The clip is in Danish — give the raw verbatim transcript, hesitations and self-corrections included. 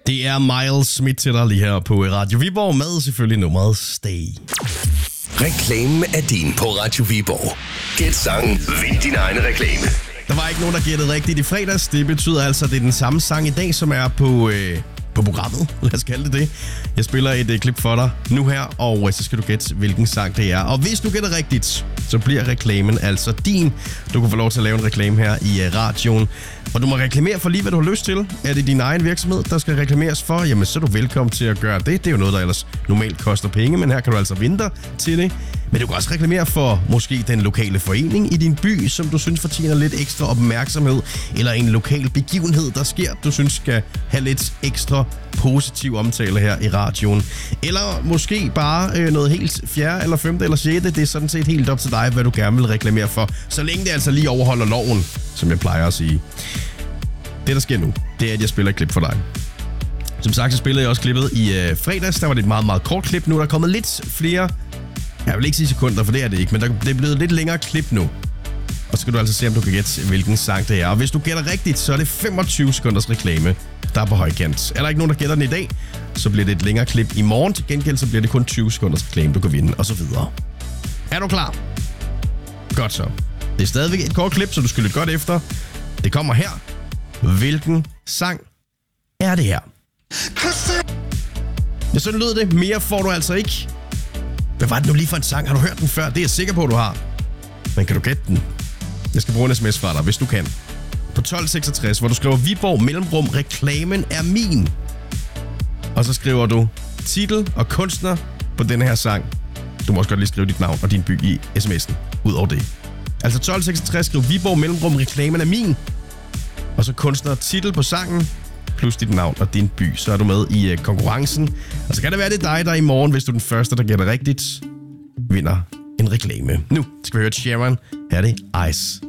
Det er Miles Smith til dig lige her på Radio Viborg med selvfølgelig nummeret Stay. Reklamen er din på Radio Viborg. Gæt sangen, vind din egen reklame. Der var ikke nogen, der gættede rigtigt i fredags. Det betyder altså, at det er den samme sang i dag, som er på, øh, på programmet. Lad os kalde det det. Jeg spiller et øh, klip for dig nu her, og øh, så skal du gætte, hvilken sang det er. Og hvis du gætter rigtigt, så bliver reklamen altså din. Du kan få lov til at lave en reklame her i øh, radioen. Og du må reklamere for lige, hvad du har lyst til. Er det din egen virksomhed, der skal reklameres for? Jamen, så er du velkommen til at gøre det. Det er jo noget, der ellers normalt koster penge, men her kan du altså vinde dig til det. Men du kan også reklamere for måske den lokale forening i din by, som du synes fortjener lidt ekstra opmærksomhed. Eller en lokal begivenhed, der sker, du synes skal have lidt ekstra positiv omtale her i radioen. Eller måske bare øh, noget helt fjerde, eller femte, eller sjette. Det er sådan set helt op til dig, hvad du gerne vil reklamere for. Så længe det altså lige overholder loven, som jeg plejer at sige. Det, der sker nu, det er, at jeg spiller et klip for dig. Som sagt, så spillede jeg også klippet i øh, fredags. Der var det et meget, meget kort klip. Nu er der kommet lidt flere, jeg vil ikke sige sekunder, for det er det ikke, men der, det er blevet lidt længere klip nu. Og så skal du altså se, om du kan gætte, hvilken sang det er. Og hvis du gætter rigtigt, så er det femogtyve sekunders reklame, der er på højkant. Er der ikke nogen, der gætter den i dag, så bliver det et længere klip i morgen. Til gengæld, så bliver det kun tyve sekunders reklame, du kan vinde, og så videre. Er du klar? Godt så. Det er stadigvæk et kort klip, så du skal lytte godt efter. Det kommer her. Hvilken sang er det her? Ja, sådan lød det. Mere får du altså ikke. Hvad var det nu lige for en sang? Har du hørt den før? Det er jeg sikker på, du har. Men kan du gætte den? Jeg skal bruge en sms fra dig, hvis du kan. På tolv seksogtres, hvor du skriver Viborg mellemrum, reklamen er min. Og så skriver du titel og kunstner på denne her sang. Du må også godt lige skrive dit navn og din by i sms'en. Ud over det. Altså tolv seksogtres, skriv Viborg mellemrum, reklamen er min. Og så kunstner titel på sangen, plus dit navn og din by. Så er du med i uh, konkurrencen. Og så kan det være, det er dig, der i morgen, hvis du er den første, der gætter rigtigt, vinder en reklame. Nu skal vi høre Sharon. Her er det Ice.